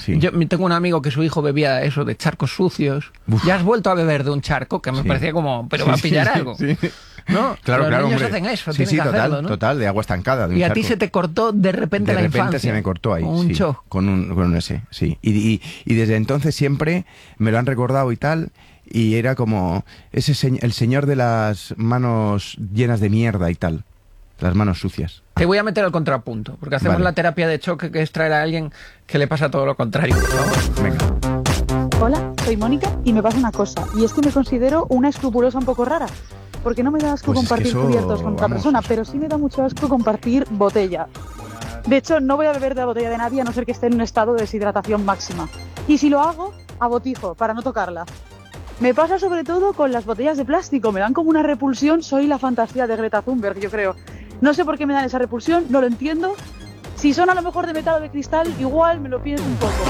Sí. Yo tengo un amigo que su hijo bebía eso de charcos sucios. Uf. Ya has vuelto a beber de un charco, que me Sí. parecía como, pero va a pillar algo. Sí. ¿No? Claro, Los claro, niños hombre. hacen eso, Sí, tienen sí, que total, hacerlo, ¿no? total, de agua estancada. De un Y a ti charco. se te cortó de repente la infancia. Se me cortó ahí. Con un sí, shock. con un ese, sí. Y desde entonces siempre me lo han recordado y tal. Y era como el señor de las manos llenas de mierda y tal. Las manos sucias. Te voy a meter al contrapunto, porque hacemos Vale. la terapia de choque, que es traer a alguien que le pasa todo lo contrario. Por favor. Venga. Hola, soy Mónica y me pasa una cosa, y es que me considero una escrupulosa un poco rara, porque no me da asco Pues es que compartir eso, cubiertos con otra vamos, persona, o sea. pero sí me da mucho asco compartir botella. De hecho, no voy a beber de la botella de nadie a no ser que esté en un estado de deshidratación máxima. Y si lo hago, a botijo, para no tocarla. Me pasa sobre todo con las botellas de plástico, me dan como una repulsión, soy la fantasía de Greta Thunberg, yo creo. No sé por qué me dan esa repulsión, no lo entiendo. Si son a lo mejor de metal o de cristal, igual me lo pienso un poco.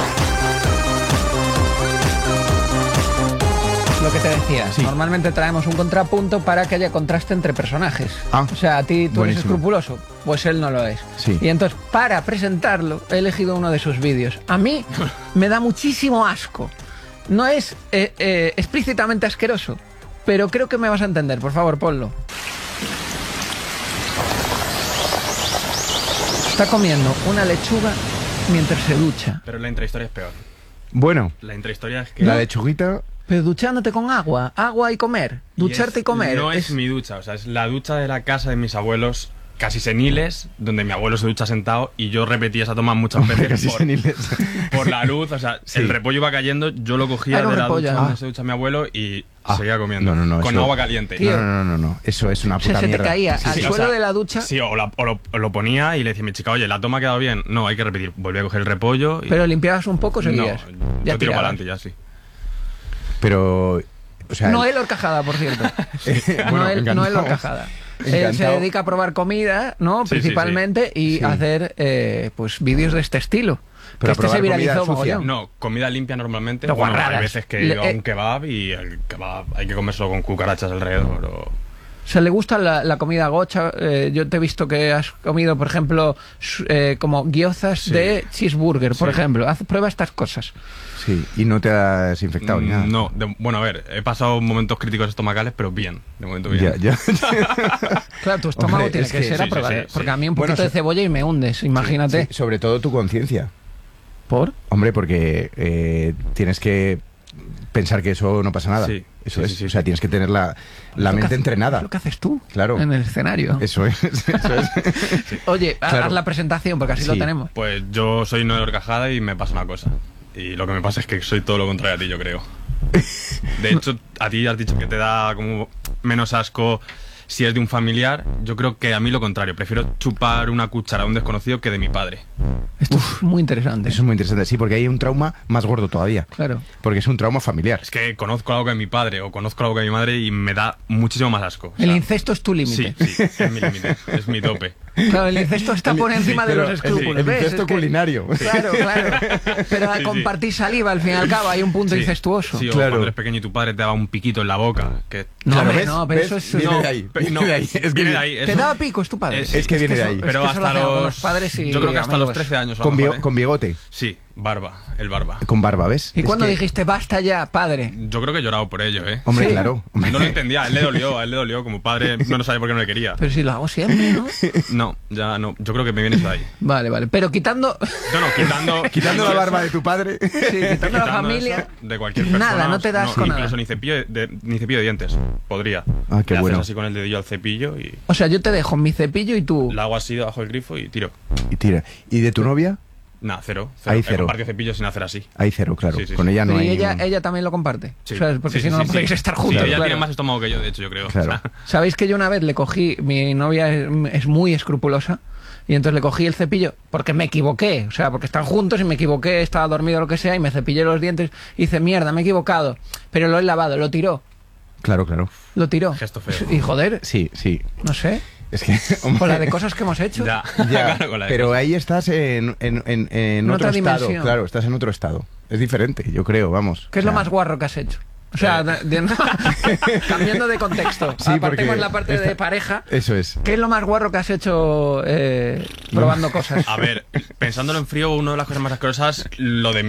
Lo que te decía, Sí. normalmente traemos un contrapunto para que haya contraste entre personajes. Ah, O sea, a ti tú eres buenísimo. escrupuloso, pues él no lo es. Sí. Y entonces, para presentarlo, he elegido uno de sus vídeos. A mí me da muchísimo asco. No es explícitamente asqueroso, pero creo que me vas a entender. Por favor, ponlo. Está comiendo una lechuga mientras se ducha. Pero la intrahistoria es peor. Bueno, La intrahistoria es que... la lechuguita. Pero duchándote con agua, agua y comer. Ducharte y comer. No es mi ducha, o sea, es la ducha de la casa de mis abuelos, casi seniles, donde mi abuelo se ducha sentado y yo repetí esa toma muchas veces Casi seniles. por la luz, o sea, Sí. el repollo iba cayendo, yo lo cogía Era un de la repollo, ducha ah. donde se ducha mi abuelo y Ah. seguía comiendo, No, con eso- agua caliente. Tío. No. Eso es una O sea, puta se te mierda. caía Sí, al sí. o suelo sea, de la ducha. Sí, o lo ponía y le decía a mi chica, oye, ¿la toma ha quedado bien? No, hay que repetir. Volví a coger el repollo y... Pero limpiabas un poco, no, seguías. yo tiro para tirabas. adelante ya, sí. Pero, o sea, Noel Horcajada, por cierto. bueno, Noel encantado. Horcajada. Él se Encantado. dedica a probar comida, ¿no? Sí, Principalmente, y Sí. hacer pues vídeos de este estilo. Pero Que este probar se viralizó comida sucia. mogollón. No, comida limpia normalmente. No, Bueno, guarradas. hay veces que he Le- ido a un kebab y el kebab hay que comérselo con cucarachas alrededor o... O sea, le gusta la comida gocha. Yo te he visto que has comido, por ejemplo, como gyozas Sí. de cheeseburger, por Sí. ejemplo. Prueba estas cosas. Sí, y no te has infectado ni nada. No, bueno, a ver, he pasado momentos críticos estomacales, pero bien, de momento bien. Ya. Claro, tu estómago Hombre, tiene es que que ser sí, a prueba. sí, sí, porque sí. a mí un Bueno, poquito de cebolla y me hundes, imagínate. Sí, sobre todo tu conciencia. ¿Por? Hombre, porque tienes que pensar que eso no pasa nada. Sí, Eso sí, es. sí, sí. O sea, tienes que tener la Lo que mente hace- entrenada. Es lo que haces tú. Claro. En el escenario. Eso es. Oye, Claro. haz la presentación porque así Sí. lo tenemos. Pues yo soy Noel Horcajada y me pasa una cosa. Y lo que me pasa es que soy todo lo contrario a ti, yo creo. De hecho, a ti has dicho que te da como menos asco si es de un familiar. Yo creo que a mí lo contrario. Prefiero chupar una cuchara a un desconocido que de mi padre. Esto es muy interesante. Eso es muy interesante. Sí, porque hay un trauma más gordo todavía. Claro. Porque es un trauma familiar. Es que conozco algo de mi padre o conozco algo de mi madre y me da muchísimo más asco. O sea, El incesto es tu límite. Sí, es mi límite, es mi tope. Claro, el incesto está por encima de Pero los escrúpulos. el ¿ves? incesto Es que- culinario. Claro. Pero al Sí. compartir saliva, al fin y al cabo, hay un punto Sí, incestuoso. Sí, o Claro. cuando eres pequeño y tu padre te daba un piquito en la boca. Que... No, Claro, hombre, ¿ves? no, pero ¿Ves? eso es... Viene no. de ahí. Pero Viene de ahí. Es que viene de ahí. ¿Te daba pico? ¿Es tu padre? Es- es que viene de ahí. Pero eso hasta lo hacen con los... los padres y Yo creo que hasta los amigos. 13 años. a lo Con, mejor, ¿eh? con bigote. Sí, barba, el barba. Con barba, ¿ves? ¿Y Es cuando que- dijiste basta ya, padre? Yo creo que he llorado por ello, ¿eh? Hombre, Sí. claro. Hombre. No lo entendía, a él le dolió. Como padre no sabía por qué no le quería. Pero si lo hago siempre, ¿no? No, ya no. Yo creo que me viene eso de ahí. Vale. Pero quitando... No, quitando... Quitando la eso, barba de tu padre. Sí, quitando la quitando familia... eso de cualquier persona. Nada, no te das con nada. Incluso ni cepillo de dientes. Podría. Ah, qué Le bueno. haces así con el dedillo al cepillo y O sea, yo te dejo mi cepillo y tú... la hago así debajo del grifo y tiro. Y tira. ¿Y de tu novia? Nah, cero. Ahí He cero. compartido cepillo sin hacer así. Hay cero, claro. Sí, sí, Con sí. ella no Pero hay... y ella, un- ella también lo comparte. Sí. O sea, porque Sí, si no, sí, no podéis sí. estar Sí, juntos. ella claro. tiene más estómago que yo, de hecho, yo creo. Claro. O sea, ¿Sabéis que yo una vez le cogí... Mi novia es muy escrupulosa. Y entonces le cogí el cepillo porque me equivoqué. O sea, porque están juntos y me equivoqué, estaba dormido o lo que sea, y me cepillé los dientes y hice, mierda, me he equivocado. Pero lo he lavado, lo tiró. Claro, claro. Lo tiró. Gesto feo. Y joder, Sí, sí. no sé. Es que... hombre, Con la de cosas que hemos hecho. ya, Ya, claro, con la de pero cosas. ahí estás en otro otra estado. dimensión. Claro, estás en otro estado. Es diferente, yo creo, vamos. ¿Qué es O sea, lo más guarro que has hecho? O sea, cambiando de contexto. Sí, Apartemos porque la parte de esta- pareja. Eso es. ¿Qué es lo más guarro que has hecho probando cosas? A ver, pensándolo en frío, una de las cosas más asquerosas, lo de